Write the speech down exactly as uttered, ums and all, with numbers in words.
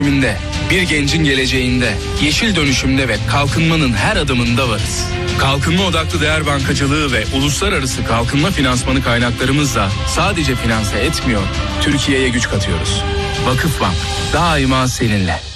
bir gencin geleceğinde, yeşil dönüşümde ve kalkınmanın her adımında varız. Kalkınma odaklı değer bankacılığı ve uluslararası kalkınma finansmanı kaynaklarımızla sadece finanse etmiyor, Türkiye'ye güç katıyoruz. Vakıfbank daima seninle.